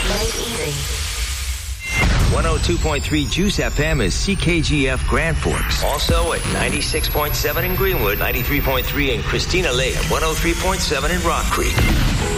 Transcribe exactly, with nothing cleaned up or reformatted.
Let it easy. one oh two point three Juice F M is C K G F Grand Forks. Also at ninety-six point seven in Greenwood, ninety-three point three in Christina Lake, and one oh three point seven in Rock Creek.